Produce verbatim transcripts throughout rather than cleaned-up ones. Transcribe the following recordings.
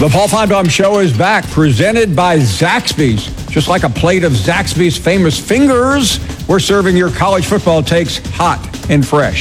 The Paul Finebaum Show is back, presented by Zaxby's. Just like a plate of Zaxby's famous fingers, we're serving your college football takes hot and fresh.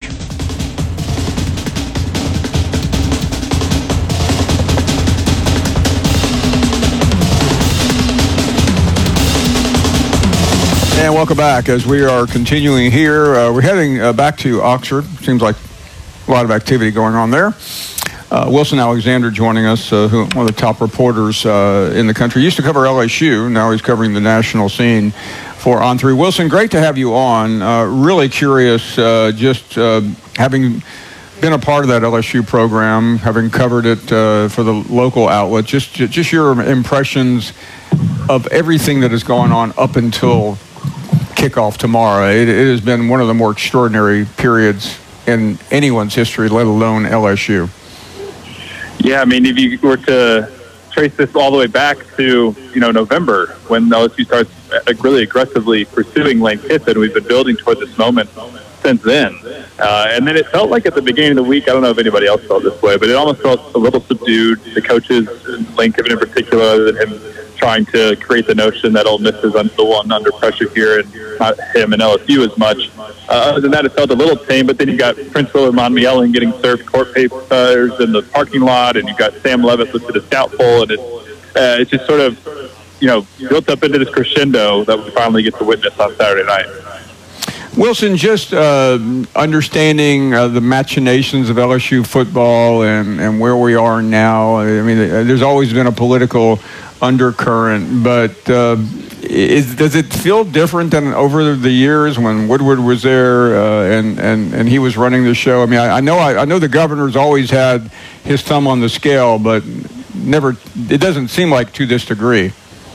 And welcome back as we are continuing here. Uh, we're heading uh, back to Oxford. Seems like a lot of activity going on there. Uh, Wilson Alexander joining us, uh, who one of the top reporters uh, in the country. He used to cover L S U. Now he's covering the national scene for On three. Wilson, great to have you on. Uh, really curious, uh, just uh, having been a part of that L S U program, having covered it uh, for the local outlet. Just, just your impressions of everything that is going on up until kickoff tomorrow. It, it has been one of the more extraordinary periods in anyone's history, let alone L S U. Yeah, I mean, if you were to trace this all the way back to, you know, November, when L S U starts really aggressively pursuing Lane Kiffin, we've been building toward this moment since then. Uh, and then it felt like at the beginning of the week, I don't know if anybody else felt this way, but it almost felt a little subdued. The coaches, Lane Kiffin in particular, other than him trying to create the notion that Ole Miss is the one under pressure here and not him and L S U as much. Uh, other than that, it felt a little tame, but then you got Prince Willard Monmielen getting served court papers in the parking lot, and you got Sam Levitt listed as doubtful, and it's, uh, it's just sort of, you know, built up into this crescendo that we finally get to witness on Saturday night. Wilson, just uh, understanding uh, the machinations of L S U football and, and where we are now. I mean, there's always been a political undercurrent, but uh, is, does it feel different than over the years when Woodward was there uh, and, and, and he was running the show? I mean, I, I know I, I know the governor's always had his thumb on the scale, but never. It doesn't seem like to this degree.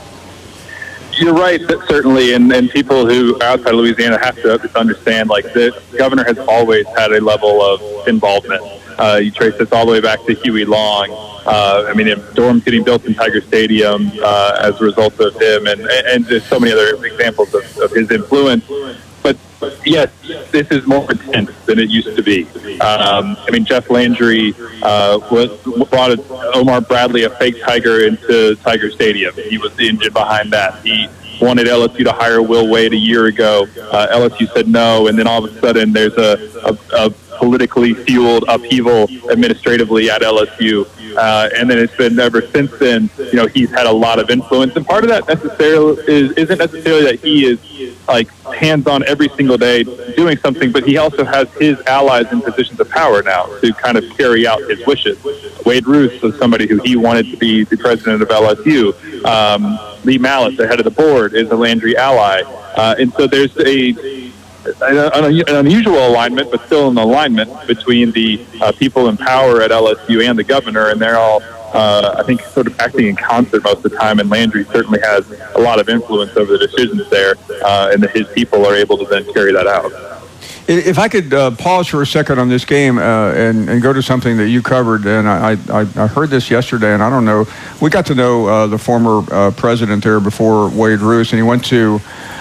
You're right, certainly, and, and people who are outside Louisiana have to understand, like, the governor has always had a level of involvement. Uh, you trace this all the way back to Huey Long. Uh, I mean, dorms getting built in Tiger Stadium uh, as a result of him, and, and just so many other examples of, of his influence. But, yes, this is more intense than it used to be. Um, I mean, Jeff Landry uh, was, brought a, Omar Bradley, a fake Tiger, into Tiger Stadium. He was the engine behind that. He wanted L S U to hire Will Wade a year ago. Uh, L S U said no, and then all of a sudden there's a, a, a politically fueled upheaval administratively at L S U. Uh, and then it's been ever since then, you know, he's had a lot of influence. And part of that necessarily is, isn't necessarily that he is, like, hands-on every single day doing something, but he also has his allies in positions of power now to kind of carry out his wishes. Wade Roos was somebody who he wanted to be the president of L S U. Um, Lee Mallet, the head of the board, is a Landry ally. Uh, and so there's a... an unusual alignment, but still an alignment between the uh, people in power at L S U and the governor, and they're all, uh, I think, sort of acting in concert most of the time, and Landry certainly has a lot of influence over the decisions there, uh, and that his people are able to then carry that out. If I could uh, pause for a second on this game uh, and, and go to something that you covered, and I, I, I heard this yesterday, and I don't know, we got to know uh, the former uh, president there before, Wade Roos, and he went to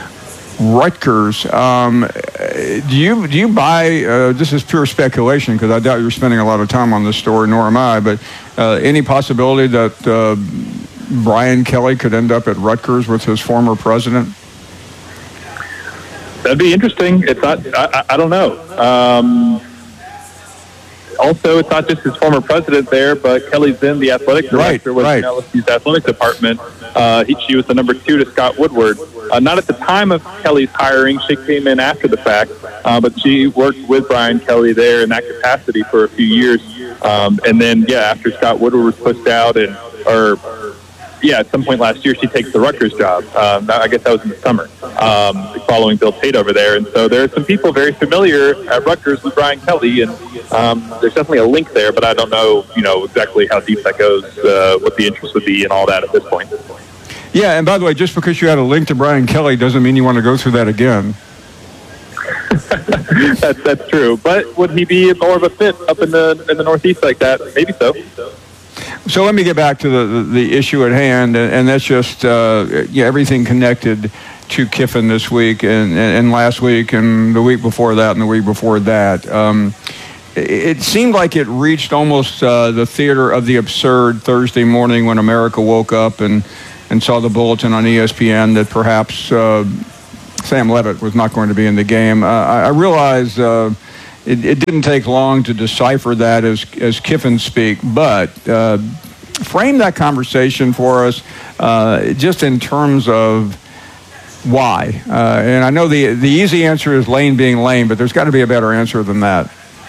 Rutgers. Um, do you do you buy? Uh, this is pure speculation because I doubt you're spending a lot of time on this story, nor am I. But uh, any possibility that uh, Brian Kelly could end up at Rutgers with his former president? That'd be interesting. It's not. I, I don't know. Um, also, it's not just his former president there, but Kelly Zinn, the athletic director, right, was right. in L S U's athletic department. Uh, he, she was the number two to Scott Woodward. Uh, not at the time of Kelly's hiring. She came in after the fact, uh, but she worked with Brian Kelly there in that capacity for a few years. Um, and then, yeah, after Scott Woodward was pushed out, and or yeah, at some point last year, she takes the Rutgers job. Um, I guess that was in the summer, um, following Bill Tate over there. And so there are some people very familiar at Rutgers with Brian Kelly, and um, there's definitely a link there, but I don't know, you know, exactly how deep that goes, uh, what the interest would be and all that at this point. Yeah, and by the way, just because you had a link to Brian Kelly doesn't mean you want to go through that again. that's that's true. But would he be more of a fit up in the in the Northeast like that? Maybe so. So let me get back to the, the, the issue at hand, and, and that's just uh, yeah, everything connected to Kiffin this week and, and, and last week and the week before that and the week before that. Um, it seemed like it reached almost uh, the theater of the absurd Thursday morning when America woke up and, and saw the bulletin on E S P N that perhaps uh, Sam Levitt was not going to be in the game. Uh, I, I realize uh, it, it didn't take long to decipher that as, as Kiffin speak, but uh, frame that conversation for us uh, just in terms of why. Uh, and I know the, the easy answer is Lane being Lane, but there's got to be a better answer than that.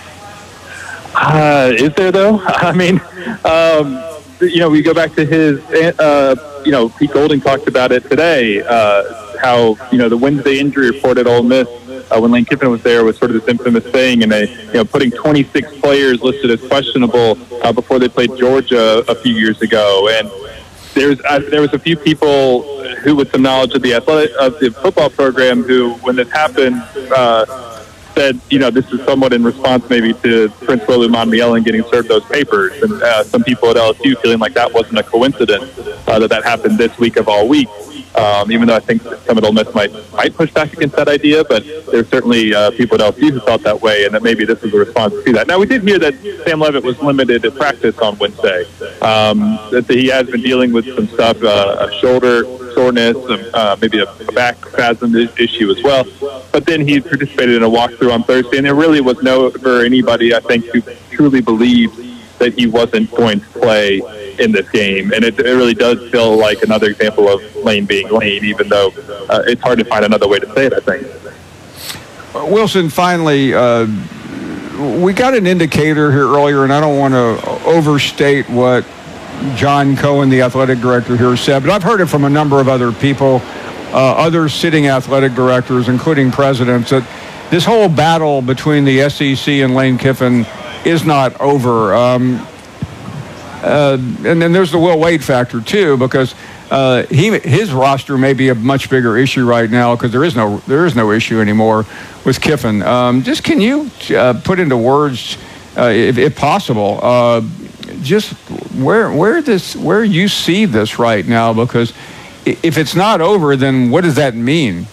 Uh, is there, though? I mean, um, you know, we go back to his, uh, you know, Pete Golding talked about it today, uh, how, you know, the Wednesday injury report at Ole Miss uh, when Lane Kiffin was there was sort of this infamous thing, and they, you know, putting twenty-six players listed as questionable uh, before they played Georgia a few years ago. And there's uh, there was a few people who, with some knowledge of the athletic, of the football program, who, when this happened, uh, said, you know, this is somewhat in response maybe to Prince Lolu Monmielen getting served those papers. And uh, some people at L S U feeling like that wasn't a coincidence, uh, that that happened this week of all weeks. Um, even though I think some at Ole Miss might, might push back against that idea, but there's certainly uh, people at L S U who felt that way, and that maybe this is a response to that. Now, we did hear that Sam Levitt was limited to practice on Wednesday, um, that he has been dealing with some stuff, uh, a shoulder soreness, uh, maybe a back spasm issue as well. But then he participated in a walkthrough on Thursday, and there really was no for anybody, I think, who truly believed that he wasn't going to play in this game. And it, it really does feel like another example of Lane being Lane, even though uh, it's hard to find another way to say it, I think. Wilson, finally, uh, we got an indicator here earlier, and I don't want to overstate what John Cohen, the athletic director here, said, but I've heard it from a number of other people, uh, other sitting athletic directors, including presidents, that this whole battle between the S E C and Lane Kiffin is not over. Um, uh, and then there's the Will Wade factor, too, because uh, he his roster may be a much bigger issue right now because there is no there is no issue anymore with Kiffin. Um, just can you uh, put into words, uh, if, if possible, uh, just where where this where you see this right now? Because if it's not over, then what does that mean?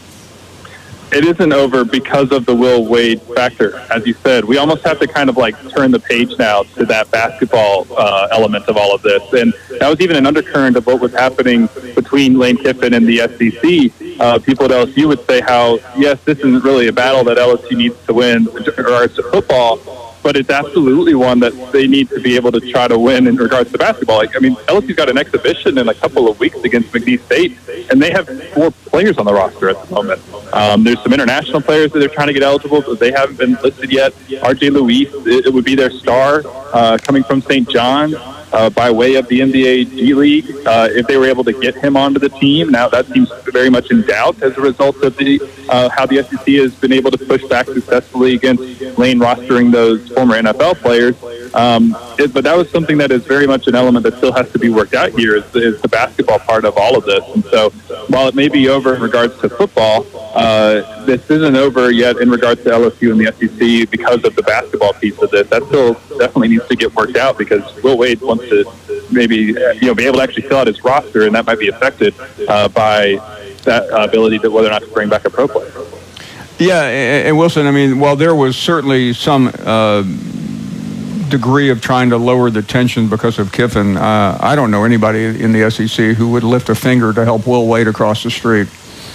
It isn't over because of the Will Wade factor, as you said. We almost have to kind of like turn the page now to that basketball uh, element of all of this. And that was even an undercurrent of what was happening between Lane Kiffin and the S E C. Uh, people at L S U would say how, yes, this isn't really a battle that L S U needs to win in regards to football, but it's absolutely one that they need to be able to try to win in regards to basketball. Like, I mean, L S U's got an exhibition in a couple of weeks against McNeese State, and they have four players on the roster at the moment. Um, there's some international players that they're trying to get eligible, but they haven't been listed yet. R J Luis, it, it would be their star, uh, coming from Saint John's. Uh, by way of the N B A G League, uh, if they were able to get him onto the team. Now that seems very much in doubt as a result of the uh, how the S E C has been able to push back successfully against Lane rostering those former N F L players. Um, it, but that was something that is very much an element that still has to be worked out here, is, is the basketball part of all of this. And so while it may be over in regards to football, uh, this isn't over yet in regards to L S U and the S E C because of the basketball piece of this. That still definitely needs to get worked out because Will Wade wants to maybe uh, you know be able to actually fill out his roster, and that might be affected uh, by that uh, ability to whether or not to bring back a pro player. Yeah, and, and Wilson, I mean, while there was certainly some uh, degree of trying to lower the tension because of Kiffin, uh, I don't know anybody in the S E C who would lift a finger to help Will Wade across the street.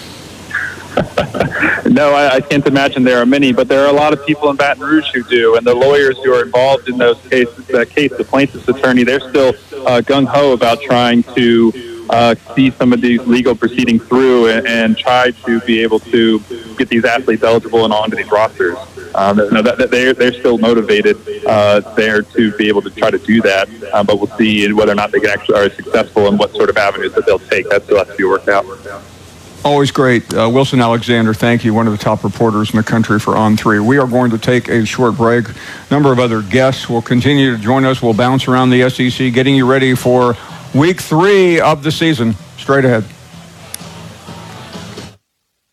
No, I, I can't imagine there are many, but there are a lot of people in Baton Rouge who do, and the lawyers who are involved in those cases, that case, the plaintiff's attorney, they're still uh, gung-ho about trying to uh, see some of these legal proceedings through and, and try to be able to get these athletes eligible and onto these rosters. Um, no, that, that they're, they're still motivated uh, there to be able to try to do that, um, but we'll see whether or not they can actually are successful and what sort of avenues that they'll take. That still has to be worked out. Always great. Uh, Wilson Alexander, thank you, one of the top reporters in the country for On three. We are going to take a short break. A number of other guests will continue to join us. We'll bounce around the S E C, getting you ready for week three of the season. Straight ahead.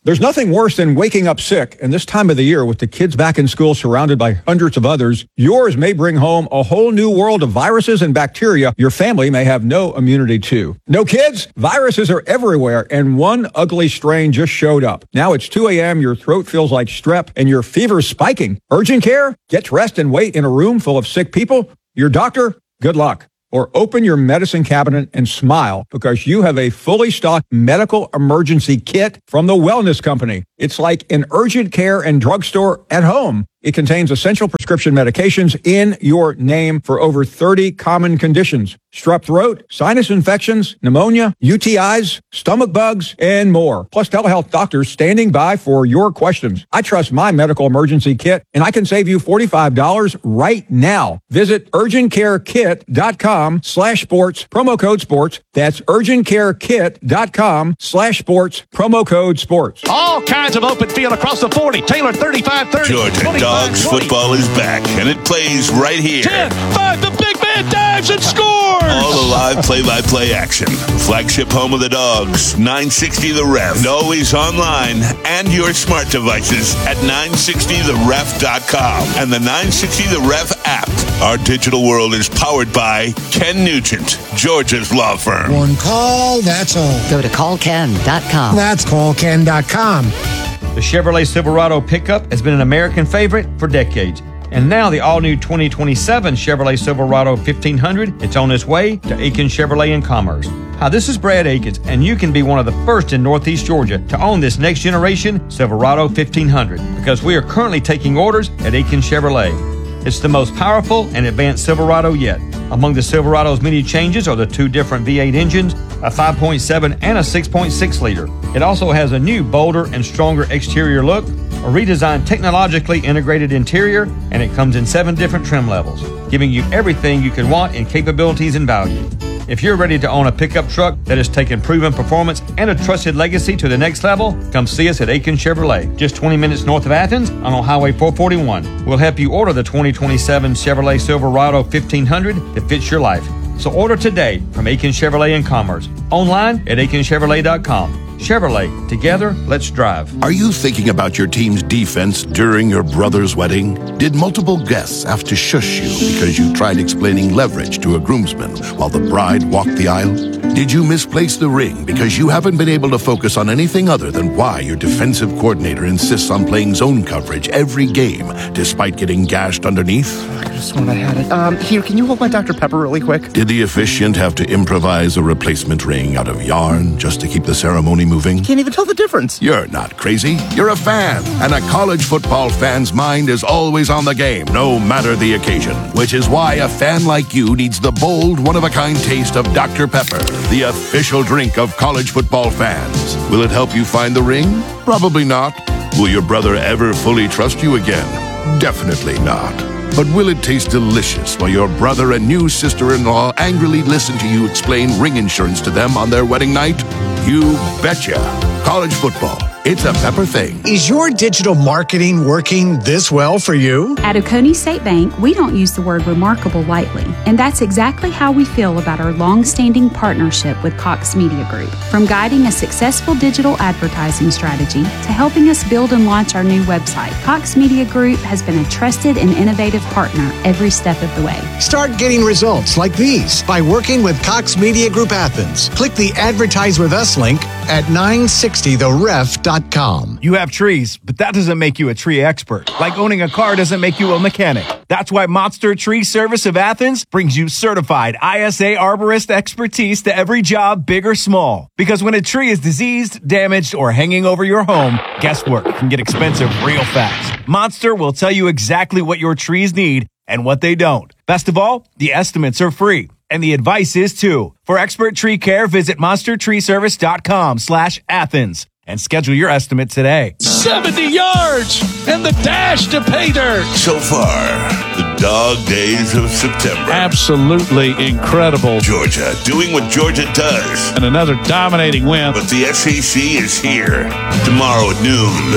There's nothing worse than waking up sick, and this time of the year with the kids back in school surrounded by hundreds of others, yours may bring home a whole new world of viruses and bacteria your family may have no immunity to. No kids? Viruses are everywhere, and one ugly strain just showed up. Now it's two a.m., your throat feels like strep, and your fever's spiking. Urgent care? Get dressed and wait in a room full of sick people? Your doctor? Good luck. Or open your medicine cabinet and smile because you have a fully stocked medical emergency kit from the Wellness Company. It's like an urgent care and drugstore at home. It contains essential prescription medications in your name for over thirty common conditions. Strep throat, sinus infections, pneumonia, U T Is, stomach bugs, and more. Plus telehealth doctors standing by for your questions. I trust my medical emergency kit, and I can save you forty-five dollars right now. Visit urgentcarekit.com slash sports, promo code sports. That's urgentcarekit.com slash sports, promo code sports. All kinds of open field across the forty. Taylor thirty-five thirty. Georgia Dogs football is back, and it plays right here. ten five, the big man dives and scores! All the live play-by-play action. Flagship home of the Dogs, nine sixty The Ref. And always online and your smart devices at nine sixty the ref dot com and the nine sixty The Ref app. Our digital world is powered by Ken Nugent, Georgia's law firm. One call, that's all. Go to call ken dot com. That's call ken dot com. The Chevrolet Silverado pickup has been an American favorite for decades. And now the all-new twenty twenty-seven Chevrolet Silverado fifteen hundred, it's on its way to Aiken Chevrolet in Commerce. Hi, this is Brad Akins, and you can be one of the first in Northeast Georgia to own this next-generation Silverado fifteen hundred because we are currently taking orders at Aiken Chevrolet. It's the most powerful and advanced Silverado yet. Among the Silverado's many changes are the two different V eight engines, a five point seven and a six point six liter. It also has a new, bolder, and stronger exterior look, a redesigned technologically integrated interior, and it comes in seven different trim levels, giving you everything you could want in capabilities and value. If you're ready to own a pickup truck that has taken proven performance and a trusted legacy to the next level, come see us at Aiken Chevrolet, just twenty minutes north of Athens on Highway four forty-one. We'll help you order the twenty twenty-seven Chevrolet Silverado fifteen hundred that fits your life. So order today from Aiken Chevrolet in Commerce, online at aiken chevrolet dot com. Chevrolet, together, let's drive. Are you thinking about your team's defense during your brother's wedding? Did multiple guests have to shush you because you tried explaining leverage to a groomsman while the bride walked the aisle? Did you misplace the ring because you haven't been able to focus on anything other than why your defensive coordinator insists on playing zone coverage every game despite getting gashed underneath? I just want I had it. Um, here, can you hold my Doctor Pepper really quick? Did the officiant have to improvise a replacement ring out of yarn just to keep the ceremony moving? Can't even tell the difference. You're not crazy. You're a fan. And a college football fan's mind is always on the game, no matter the occasion. Which is why a fan like you needs the bold, one-of-a-kind taste of Doctor Pepper, the official drink of college football fans. Will it help you find the ring? Probably not. Will your brother ever fully trust you again? Definitely not. But will it taste delicious while your brother and new sister-in-law angrily listen to you explain ring insurance to them on their wedding night? You betcha. College football. It's a Pepper thing. Is your digital marketing working this well for you? At Oconee State Bank, we don't use the word remarkable lightly, and that's exactly how we feel about our long-standing partnership with Cox Media Group. From guiding a successful digital advertising strategy to helping us build and launch our new website, Cox Media Group has been a trusted and innovative partner every step of the way. Start getting results like these by working with Cox Media Group Athens. Click the Advertise With Us link at nine sixty the ref dot com. You have trees, but that doesn't make you a tree expert. Like owning a car doesn't make you a mechanic. That's why Monster Tree Service of Athens brings you certified I S A arborist expertise to every job, big or small. Because when a tree is diseased, damaged, or hanging over your home, guesswork can get expensive real fast. Monster will tell you exactly what your trees need and what they don't. Best of all, the estimates are free. And the advice is too. For expert tree care, visit monster tree service dot com slash Athens and schedule your estimate today. seventy yards and the dash to pay dirt. So far, the dog days of September. Absolutely incredible. Georgia doing what Georgia does. And another dominating win. But the S E C is here. Tomorrow at noon,